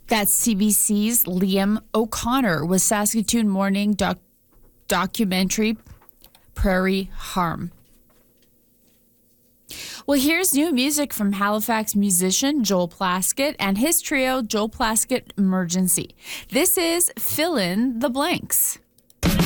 That's CBC's Liam O'Connor with Saskatoon Morning documentary Prairie Harm. Well, here's new music from Halifax musician Joel Plaskett and his trio Joel Plaskett Emergency. This is Fill in the Blanks.